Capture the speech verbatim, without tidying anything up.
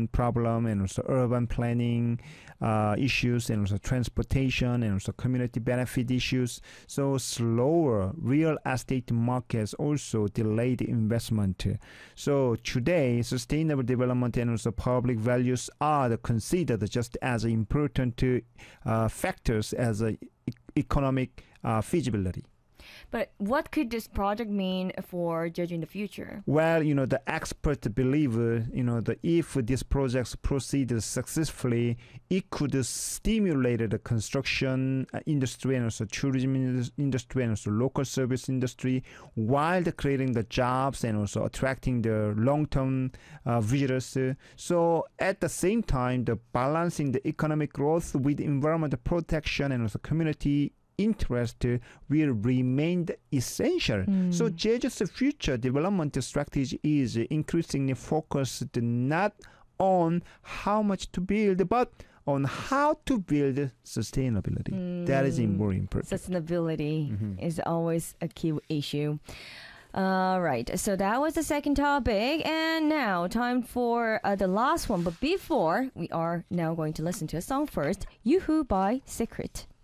problem and also urban planning uh, issues and also transportation and also community benefit issues. So slower real estate markets also delayed investment. So today, sustainable development and also public values are considered just as important uh, factors as a e- economic uh, feasibility. But what could this project mean for judging the future? Well, you know, the experts believe, uh, you know, that if these projects proceed successfully, it could stimulate the construction uh, industry and also tourism indus- industry and also local service industry, while the creating the jobs and also attracting the long-term uh, visitors. So at the same time, the balancing the economic growth with environmental protection and also community interest uh, will remain essential. Mm. So Jeju's future development strategy is increasingly focused not on how much to build, but on how to build sustainability. Mm. That is more important. Sustainability Mhm. is always a key issue. All right, so that was the second topic, and now time for uh, the last one. But before, we are now going to listen to a song first, Yoo-Hoo by Secret.